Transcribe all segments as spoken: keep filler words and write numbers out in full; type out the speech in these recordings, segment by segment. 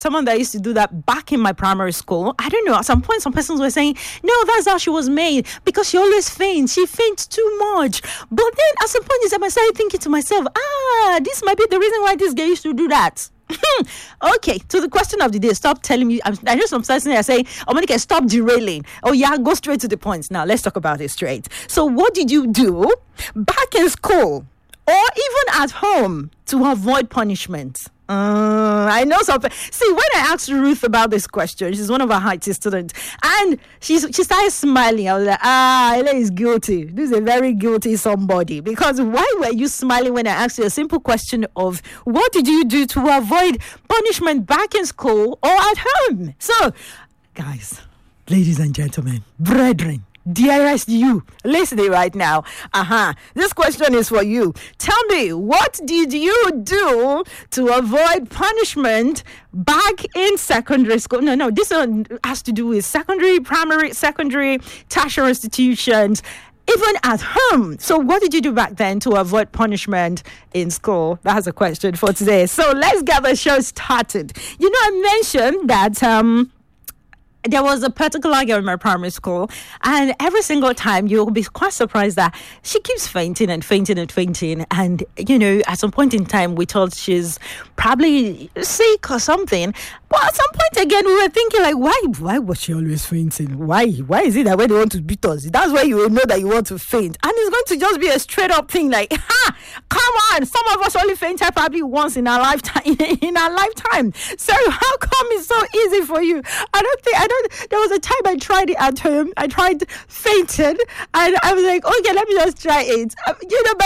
someone that used to do that back in my primary school. I don't know. At some point, some persons were saying, no, that's how she was made because she always faints. She faints too much. But then at some point, I started thinking to myself, ah, this might be the reason why this girl used to do that. Okay, to the question of the day, stop telling me. I'm, I know some person are saying, oh, Monica, stop derailing. Oh, yeah, go straight to the point. Now, let's talk about it straight. So, what did you do back in school or even at home to avoid punishment? Uh, I know something. See, when I asked Ruth about this question, she's one of our high T students, and she's, she started smiling. I was like, ah, Ele is guilty. This is a very guilty somebody. Because why were you smiling when I asked you a simple question of what did you do to avoid punishment back in school or at home? So, guys, ladies and gentlemen, brethren, dearest you, listening right now. Uh-huh. This question is for you. Tell me, what did you do to avoid punishment back in secondary school? No, no, this one has to do with secondary, primary, secondary, tertiary institutions, even at home. So what did you do back then to avoid punishment in school? That's a question for today. So let's get the show started. You know, I mentioned that um there was a particular girl in my primary school, and every single time you'll be quite surprised that she keeps fainting and fainting and fainting. And, you know, at some point in time, we thought she's probably sick or something. But at some point again, we were thinking, like, why why was she always fainting? Why? Why is it that when they want to beat us, that's where you will know that you want to faint? And it's going to just be a straight up thing like, ha, come on. Some of us only fainted probably once in our lifetime. in our lifetime. So how come it's so easy for you? I don't think, I don't, there was a time I tried it at home. I tried fainting, and I was like, okay, let me just try it. Um, you know,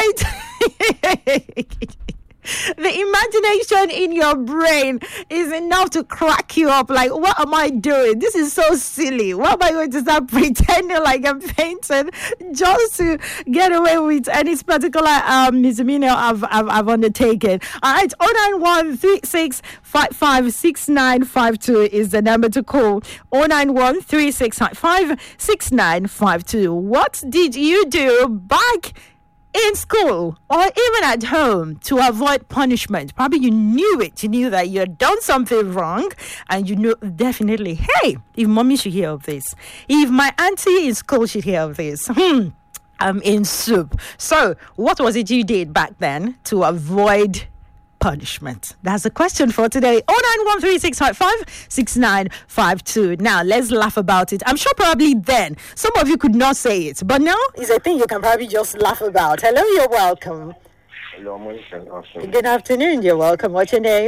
but the imagination in your brain is enough to crack you up. Like, what am I doing? This is so silly. What am I going to start pretending like I'm fainting just to get away with any particular um, misdemeanor I've, I've, I've undertaken? All right, oh nine one three six five five six nine five two is the number to call. oh nine one three six five five six nine five two. What did you do back in school or even at home to avoid punishment? Probably you knew it. You knew that you had done something wrong, and you knew definitely, hey, if mommy should hear of this, if my auntie in school should hear of this, hmm, I'm in soup. So what was it you did back then to avoid punishment? That's the question for today. oh nine one three six five five six nine five two. Now, let's laugh about it. I'm sure probably then some of you could not say it, but now it's a thing you can probably just laugh about. Hello, you're welcome. Hello, Monica. Good afternoon, you're welcome. What's your name?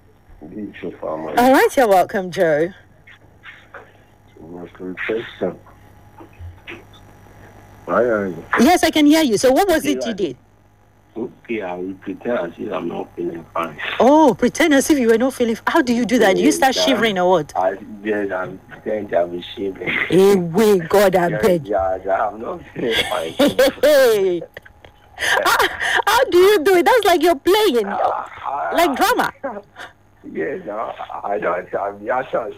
All right, you're welcome, Joe. Yes, I can hear you. So what was it you did? Okay, I will pretend as if I'm not feeling fine. Oh, pretend as if you were not feeling fine. How do you do that? Do you start Yes, shivering or what? I, yes, I'm pretending I'll be shivering. Hey, wait, God, I Yes, beg. yeah, yeah, I'm not feeling fine. Hey. how, how do you do it? That's like you're playing, Uh, like drama. Yes, no, I don't. I'm just.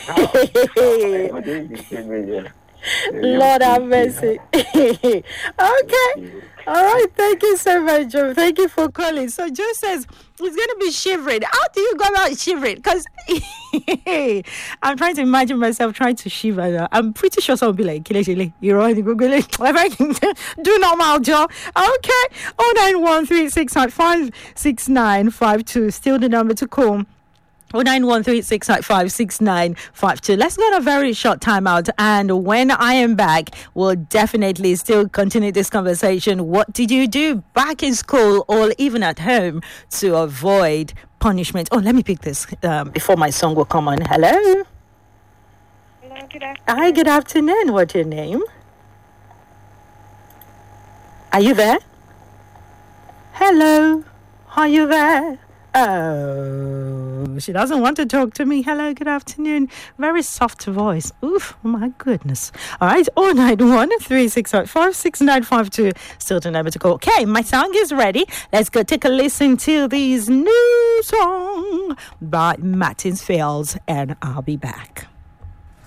Lord have mercy. Okay. All right. Thank you so much, Joe. Thank you for calling. So Joe says he's going to be shivering. How do you go about shivering? Because I'm trying to imagine myself trying to shiver. I'm pretty sure someone will be like, Kileshile, you're on Google. Do normal, Joe. Okay. oh nine one three six five six nine five two. Still the number to call. oh nine one three six five six nine five two. Let's go on a very short timeout, and when I am back, we'll definitely still continue this conversation. What did you do back in school or even at home to avoid punishment? Oh, let me pick this um, before my song will come on. Hello? Hello, good afternoon. Hi, good afternoon. What's your name? Are you there? Hello? Are you there? Oh, she doesn't want to talk to me. Hello, good afternoon. Very soft voice. Oof, oh my goodness. All right, oh nine one three six five six nine five two. Still the number to call. Okay, my song is ready. Let's go take a listen to this new song by Martins Fields, and I'll be back.